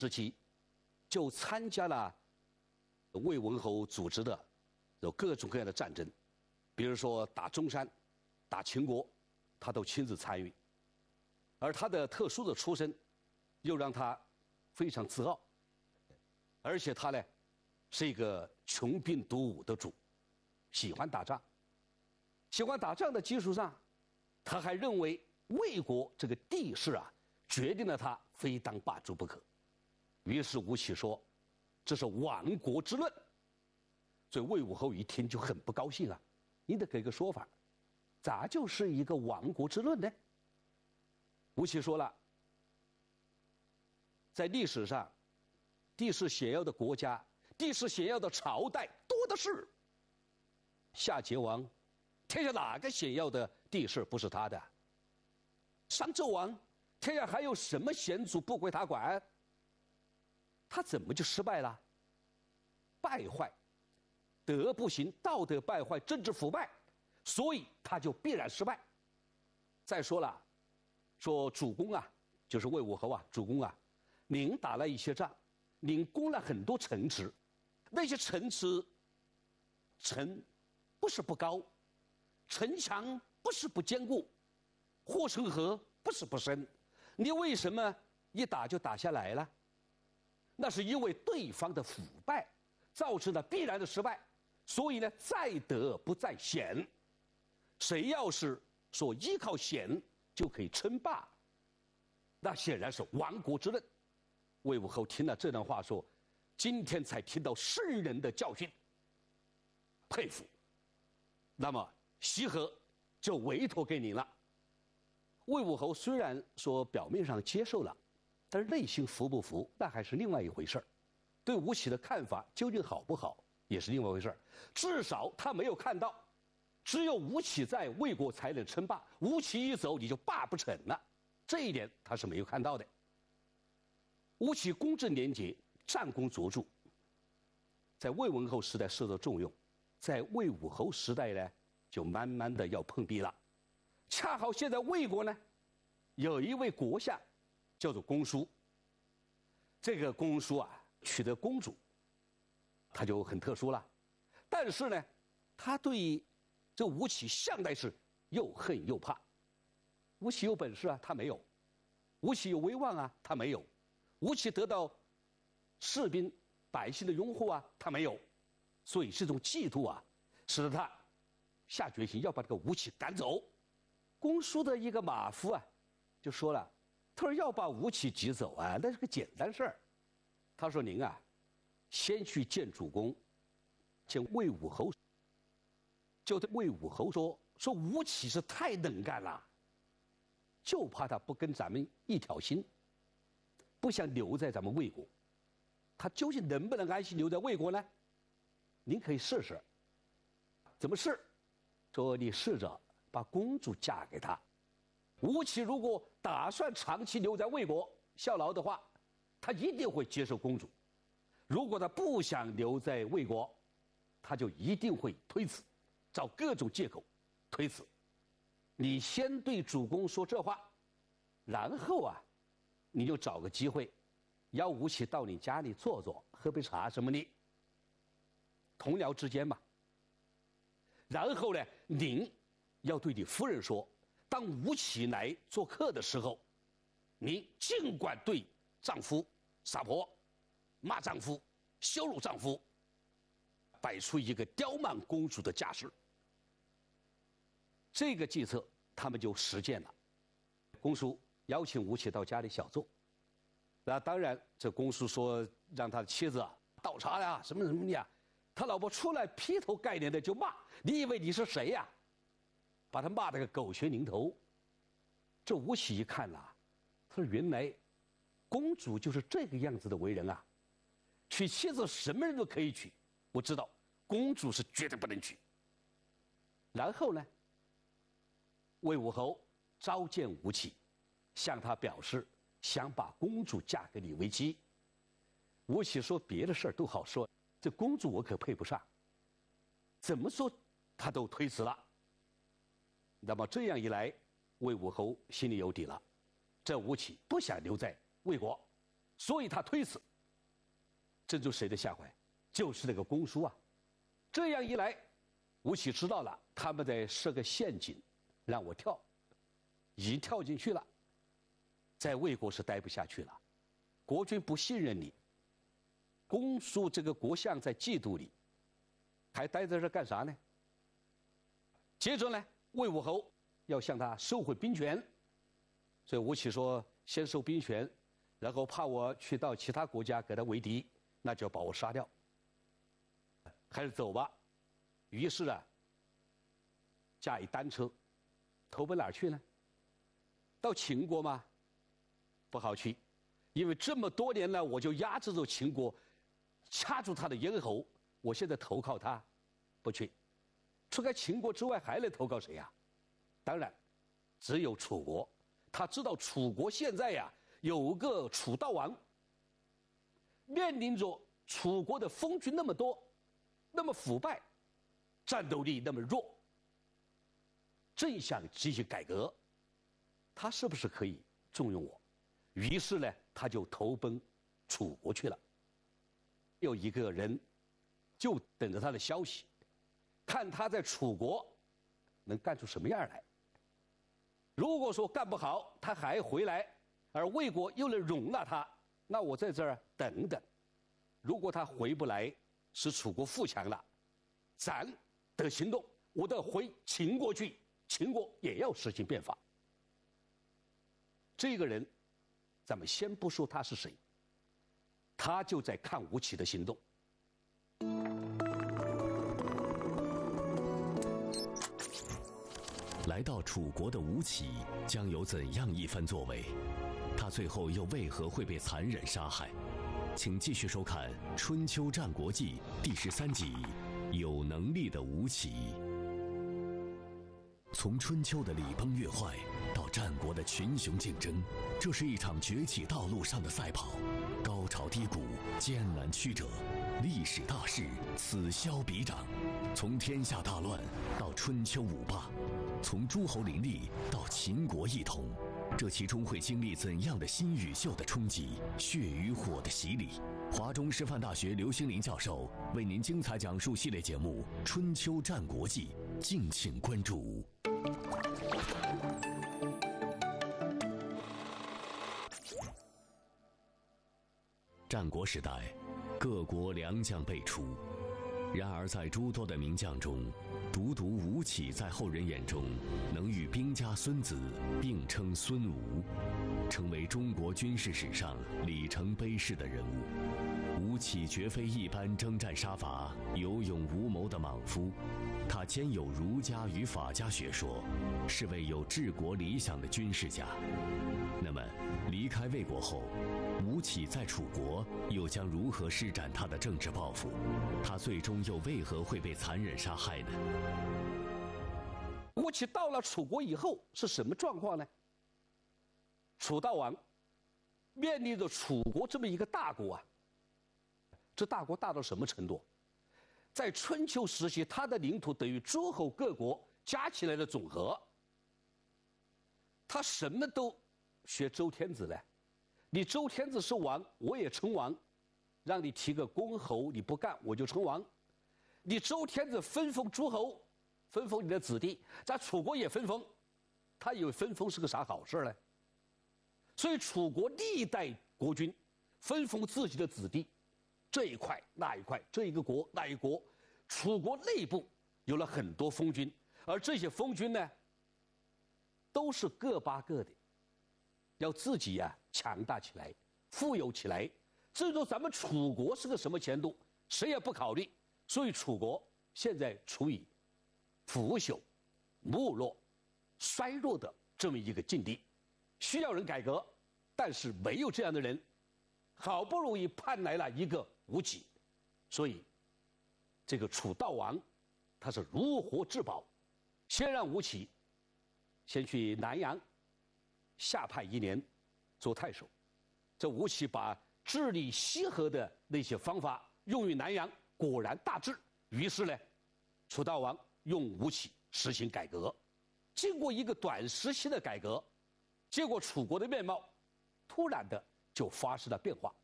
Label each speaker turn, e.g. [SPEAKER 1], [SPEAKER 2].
[SPEAKER 1] 时期，就参加了魏文侯组织的有各种各样的战争，比如说打中山、打秦国，他都亲自参与。而他的特殊的出身，又让他非常自傲，而且他呢是一个穷兵黩武的主，喜欢打仗。喜欢打仗的基础上，他还认为魏国这个地势啊，决定了他非当霸主不可。于是吴起说：“这是亡国之论。”所以魏武侯一听就很不高兴啊，你得给个说法，咋就是一个亡国之论呢？吴起说了，在历史上，地势险要的国家、地势险要的朝代多的是。夏桀王，天下哪个险要的地势不是他的？商纣王，天下还有什么险阻不归他管？他怎么就失败了？败坏，德不行，道德败坏，政治腐败，所以他就必然失败。再说了，说主公啊，就是魏武侯啊，主公啊，您打了一些仗，您攻了很多城池，那些城池城不是不高，城墙不是不坚固，护城河不是不深，你为什么一打就打下来了？那是因为对方的腐败造成了必然的失败，所以呢，在德不在险。谁要是说依靠险就可以称霸，那显然是亡国之论。魏武侯听了这段话说：“今天才听到圣人的教训，佩服。那么西河就委托给你了。”魏武侯虽然说表面上接受了，但是内心服不服，那还是另外一回事儿。对吴起的看法究竟好不好，也是另外一回事儿。至少他没有看到，只有吴起在，魏国才能称霸。吴起一走，你就霸不成了。这一点他是没有看到的。吴起公正廉洁，战功卓著，在魏文侯时代受到重用，在魏武侯时代呢，就慢慢的要碰壁了。恰好现在魏国呢，有一位国相叫做公叔。这个公叔啊，娶的公主，他就很特殊了。但是呢，他对这吴起向来是又恨又怕。吴起有本事啊，他没有；吴起有威望啊，他没有；吴起得到士兵百姓的拥护啊，他没有。所以这种嫉妒啊，使得他下决心要把这个吴起赶走。公叔的一个马夫啊，就说了，他说要把吴起挤走啊，那是个简单事儿。他说您啊，先去见主公，见魏武侯，就对魏武侯说吴起是太能干了，就怕他不跟咱们一条心，不想留在咱们魏国。他究竟能不能安心留在魏国呢？您可以试试。怎么试？说你试着把公主嫁给他。吴起如果打算长期留在魏国效劳的话，他一定会接受公主；如果他不想留在魏国，他就一定会推辞，找各种借口推辞。你先对主公说这话，然后啊，你就找个机会邀吴起到你家里坐坐，喝杯茶什么的，同僚之间嘛。然后呢，您要对你夫人说，当吴起来做客的时候，您尽管对丈夫撒泼，骂丈夫，羞辱丈夫，摆出一个刁蛮公主的架势。这个计策他们就实践了。公叔邀请吴起到家里小坐，那当然这公叔说让他的妻子啊倒茶呀，什么什么的呀，他老婆出来劈头盖脸的就骂，你以为你是谁呀？把他骂得个狗血淋头。这吴起一看呐，他说原来公主就是这个样子的为人啊，娶妻子什么人都可以娶，我知道公主是绝对不能娶。然后呢，魏武侯召见吴起，向他表示想把公主嫁给你为妻。吴起说别的事儿都好说，这公主我可配不上，怎么说他都推辞了。那么这样一来，魏武侯心里有底了，这吴起不想留在魏国， 所以他推辞。这就是谁的下怀？就是那个公叔啊。这样一来，吴起知道了他们在设个陷阱，让我跳，已经跳进去了，在魏国是待不下去了，国君不信任你，公叔这个国相在嫉妒你，还待在这干啥呢？接着呢，魏武侯要向他收回兵权，所以吴起说先收兵权，然后怕我去到其他国家跟他为敌，那就要把我杀掉，还是走吧。于是啊，驾一单车，投奔哪儿去呢？到秦国吗？不好去，因为这么多年了，我就压制住秦国，掐住他的咽喉，我现在投靠他，不去。除开秦国之外，还能投靠谁呀？当然，只有楚国。他知道楚国现在呀，有个楚悼王，面临着楚国的封君那么多，那么腐败，战斗力那么弱，正想进行改革，他是不是可以重用我？于是呢，他就投奔楚国去了。有一个人就等着他的消息，看他在楚国能干出什么样来。如果说干不好，他还回来，而魏国又能容纳他，那我在这儿等等。如果他回不来，使楚国富强了，咱的行动，我得回秦国去，秦国也要实行变法。这个人，咱们先不说他是谁，他就在看吴起的行动。
[SPEAKER 2] 来到楚国的吴起将有怎样一番作为？他最后又为何会被残忍杀害？请继续收看《春秋战国记》第13集《有能力的吴起》。从春秋的礼崩乐坏到战国的群雄竞争，这是一场崛起道路上的赛跑，高潮低谷，艰难曲折，历史大势此消彼长。从天下大乱到春秋五霸，从诸侯林立到秦国一统，这其中会经历怎样的新与旧的冲击，血与火的洗礼？华中师范大学刘兴林教授为您精彩讲述系列节目《春秋战国记》，敬请关注。战国时代，各国良将辈出，然而在诸多的名将中，独独吴起在后人眼中能与兵家孙子并称孙吴，成为中国军事史上里程碑式的人物。吴起绝非一般征战杀伐、有勇无谋的莽夫，他兼有儒家与法家学说，是位有治国理想的军事家。那么，离开魏国后，吴起在楚国又将如何施展他的政治抱负？他最终又为何会被残忍杀害呢？
[SPEAKER 1] 吴起到了楚国以后是什么状况呢？楚悼王面临着楚国这么一个大国啊，这大国大到什么程度？在春秋时期，它的领土等于诸侯各国加起来的总和。他什么都学周天子的，你周天子是王，我也称王，让你提个公侯，你不干我就称王。你周天子分封诸侯，分封你的子弟，在楚国也分封，他以为分封是个啥好事呢？所以楚国历代国君分封自己的子弟，这一块那一块，这一个国那一国，楚国内部有了很多封君，而这些封君呢，都是各巴各的，要自己呀强大起来，富有起来。至于说咱们楚国是个什么前途，谁也不考虑。所以楚国现在处于腐朽、没落、衰弱的这么一个境地，需要人改革，但是没有这样的人。好不容易盼来了一个吴起，所以这个楚悼王他是如获至宝，先让吴起先去南阳下派1年做太守。这吴起把治理西河的那些方法用于南阳，果然大治。于是呢，楚悼王用吴起实行改革。经过一个短时期的改革，结果楚国的面貌突然的就发生了变化。